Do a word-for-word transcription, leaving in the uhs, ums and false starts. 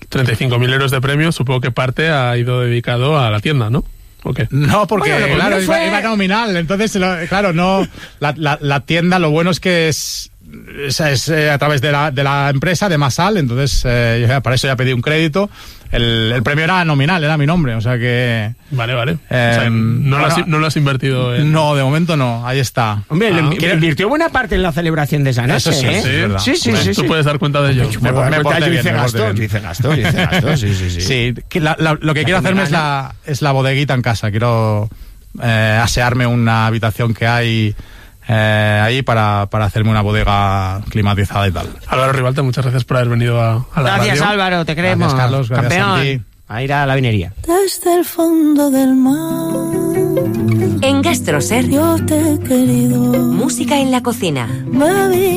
treinta y cinco mil euros de premio, supongo que parte ha ido dedicado a la tienda, ¿no? ¿O qué? No, porque bueno, claro, fue... iba, iba nominal, entonces, lo, claro, no, la, la, la tienda, lo bueno es que es, es, es eh, a través de la, de la empresa, de Masal, entonces eh, yo para eso ya pedí un crédito. El, el premio era nominal, era mi nombre, o sea que... Vale, vale. Eh, o sea, no, bueno, lo has, no lo has invertido en... No, de momento no, ahí está. Hombre, Ah, le invirtió buena parte en la celebración de esa noche, Eso sí, ¿eh? sí, es verdad. Sí, sí, sí. Tú sí. puedes dar cuenta de ello. Me, me, me porté yo bien, hice me porté gasto, bien. yo hice gasto, yo hice gasto, sí, sí, sí. Sí, que la, la, lo que quiero hacerme es la, es la bodeguita en casa. Quiero eh, asearme una habitación que hay eh, ahí para, para hacerme una bodega climatizada y tal. Álvaro Ribalta, muchas gracias por haber venido a, a la Gracias, radio. Álvaro, te queremos. Gracias, Carlos, gracias Campeón. a ti. A ir a la vinería. Desde el fondo del mar En Gastroser, yo te he querido. música en la cocina. Me vi